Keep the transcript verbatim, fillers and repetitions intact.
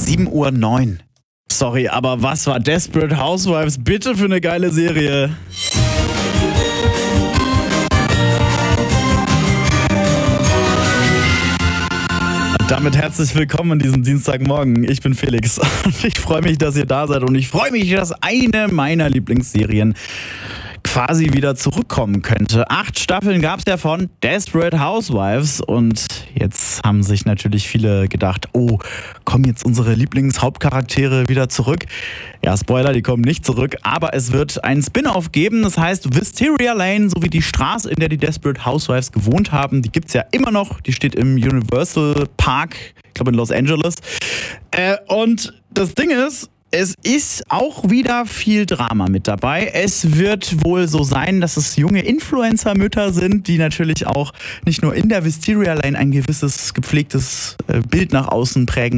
sieben Uhr neun. Sorry, aber was war Desperate Housewives bitte für eine geile Serie? Damit herzlich willkommen an diesem Dienstagmorgen. Ich bin Felix und ich freue mich, dass ihr da seid und ich freue mich, dass eine meiner Lieblingsserien quasi wieder zurückkommen könnte. Acht Staffeln gab es ja von Desperate Housewives und jetzt haben sich natürlich viele gedacht, oh, kommen jetzt unsere Lieblingshauptcharaktere wieder zurück? Ja, Spoiler, die kommen nicht zurück, aber es wird einen Spin-off geben, das heißt Wisteria Lane, sowie die Straße, in der die Desperate Housewives gewohnt haben, die gibt es ja immer noch, die steht im Universal Park, ich glaube in Los Angeles. Äh, und das Ding ist, es ist auch wieder viel Drama mit dabei. Es wird wohl so sein, dass es junge Influencer-Mütter sind, die natürlich auch nicht nur in der Wisteria Lane ein gewisses gepflegtes Bild nach außen prägen